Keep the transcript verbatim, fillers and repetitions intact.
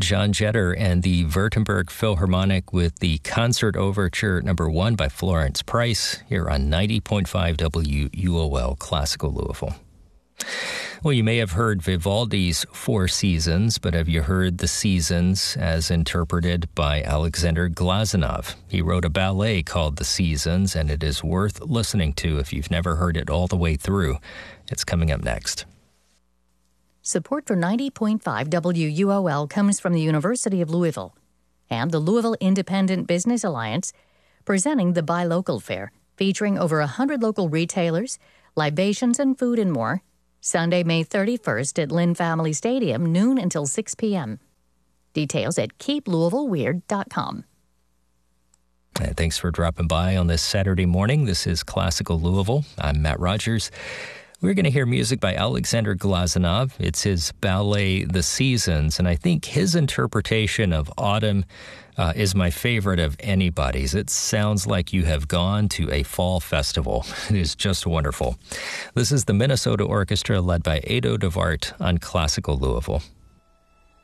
John Jetter and the Württemberg Philharmonic with the Concert Overture number one by Florence Price here on ninety point five W U O L Classical Louisville. Well, you may have heard Vivaldi's Four Seasons, but have you heard The Seasons as interpreted by Alexander Glazunov? He wrote a ballet called The Seasons, and it is worth listening to if you've never heard it all the way through. It's coming up next. Support for ninety point five W U O L comes from the University of Louisville and the Louisville Independent Business Alliance, presenting the Buy Local Fair, featuring over one hundred local retailers, libations and food and more, Sunday, May thirty-first at Lynn Family Stadium, noon until six p.m. Details at keep louisville weird dot com. And thanks for dropping by on this Saturday morning. This is Classical Louisville. I'm Matt Rogers. We're going to hear music by Alexander Glazunov. It's his ballet, The Seasons, and I think his interpretation of autumn uh, is my favorite of anybody's. It sounds like you have gone to a fall festival. It is just wonderful. This is the Minnesota Orchestra led by Ado DeVart on Classical Louisville.